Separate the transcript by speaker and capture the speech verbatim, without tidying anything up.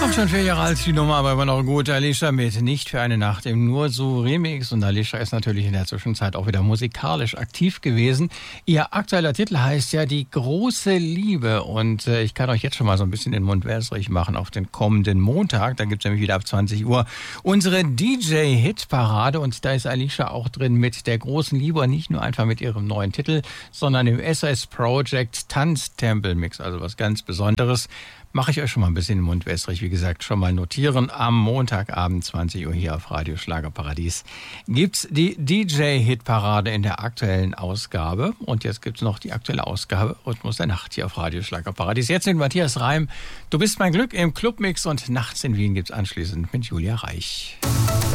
Speaker 1: Auch schon vier Jahre alt die Nummer, aber immer noch gut. Alicia mit Nicht für eine Nacht im Nur so Remix. Und Alicia ist natürlich in der Zwischenzeit auch wieder musikalisch aktiv gewesen. Ihr aktueller Titel heißt ja Die große Liebe. Und äh, ich kann euch jetzt schon mal so ein bisschen den Mund wässrig machen auf den kommenden Montag. Da gibt's nämlich wieder ab zwanzig Uhr unsere D J-Hit-Parade. Und da ist Alicia auch drin mit Der großen Liebe. Und nicht nur einfach mit ihrem neuen Titel, sondern im S S Project Tanztempel-Mix. Also was ganz Besonderes. Mache ich euch schon mal ein bisschen den Mund wässrig. Wie gesagt, schon mal notieren. Am Montagabend zwanzig Uhr hier auf Radio Schlagerparadies gibt's die D J-Hit-Parade in der aktuellen Ausgabe. Und jetzt gibt's noch die aktuelle Ausgabe Rhythmus der Nacht hier auf Radio Schlagerparadies. Jetzt mit Matthias Reim. Du bist mein Glück im Clubmix und nachts in Wien gibt's anschließend mit Julia Reich.